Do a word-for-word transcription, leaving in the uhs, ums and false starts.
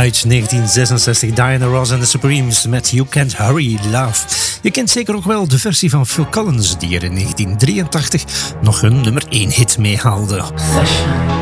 Uit negentien zesenzestig, Diana Ross and the Supremes met You Can't Hurry Love. Je kent zeker ook wel de versie van Phil Collins, die er in negentien drieëntachtig nog hun nummer één hit mee haalde. Session.